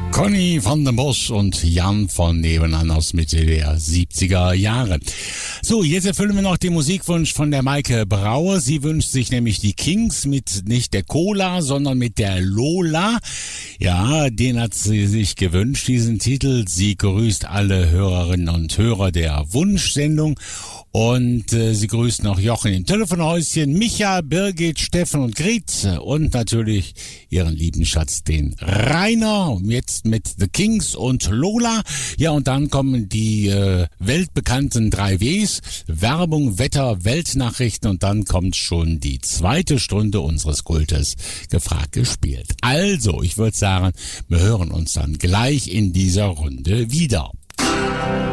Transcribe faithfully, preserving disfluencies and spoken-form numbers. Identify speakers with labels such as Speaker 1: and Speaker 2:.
Speaker 1: Conny van den Bosch und Jan von nebenan aus Mitte der siebziger Jahre. So, jetzt erfüllen wir noch den Musikwunsch von der Maike Brauer. Sie wünscht sich nämlich die Kings mit nicht der Cola, sondern mit der Lola. Ja, den hat sie sich gewünscht, diesen Titel. Sie grüßt alle Hörerinnen und Hörer der Wunschsendung. Und äh, sie grüßt noch Jochen im Telefonhäuschen, Micha, Birgit, Steffen und Gret und natürlich ihren lieben Schatz, den Rainer. Jetzt mit The Kings und Lola. Ja, und dann kommen die äh, weltbekannten drei Ws. Werbung, Wetter, Weltnachrichten und dann kommt schon die zweite Stunde unseres Kultes gefragt gespielt. Also, ich würde sagen, wir hören uns dann gleich in dieser Runde wieder.